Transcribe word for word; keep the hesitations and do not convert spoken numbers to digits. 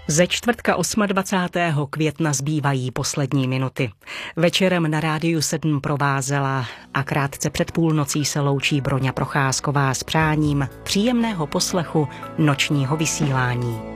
Ze čtvrtka dvacátého osmého května zbývají poslední minuty. Večerem na Rádiu sedm provázela a krátce před půlnocí se loučí Broňa Procházková s přáním příjemného poslechu nočního vysílání.